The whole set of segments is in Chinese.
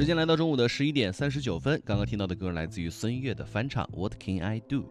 时间来到中午的11:39，刚刚听到的歌来自于孙悦的翻唱 What Can I Do。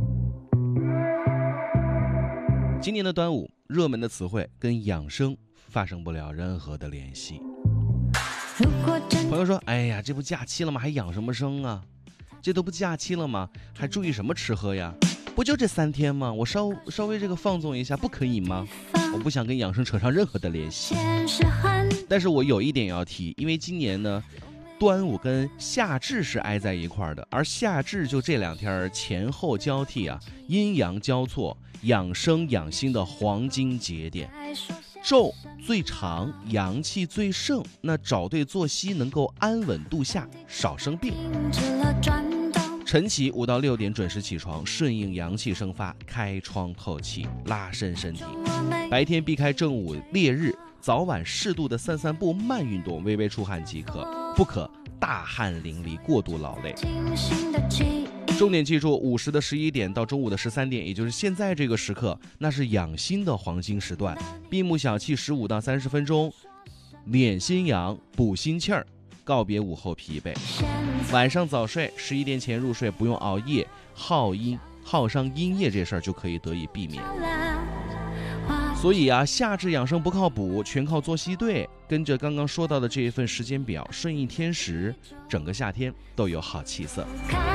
今年的端午，热门的词汇跟养生发生不了任何的联系。朋友说，哎呀，这不假期了吗？还养什么生啊？这都不假期了吗？还注意什么吃喝呀？不就这3天吗？我稍微这个放纵一下，不可以吗？我不想跟养生扯上任何的联系。但是我有一点要提，因为今年呢，端午跟夏至是挨在一块儿的，而夏至就这2天前后交替啊，阴阳交错，养生养心的黄金节点。昼最长，阳气最盛，那找对作息能够安稳度夏，少生病。晨起5到6点准时起床，顺应阳气生发，开窗透气，拉伸身体。白天避开正午烈日，早晚适度的散步，慢运动，微微出汗即可，不可大汗淋漓，过度劳累。重点记住，午时的11点到中午的13点，也就是现在这个时刻，那是养心的黄金时段。闭目小憩15到30分钟，敛心阳，补心气儿，告别午后疲惫。晚上早睡，11点前入睡，不用熬夜，耗伤阴液这事儿就可以得以避免。所以啊，夏至养生不靠谱，全靠作息对。跟着刚刚说到的这一份时间表，顺应天时，整个夏天都有好气色。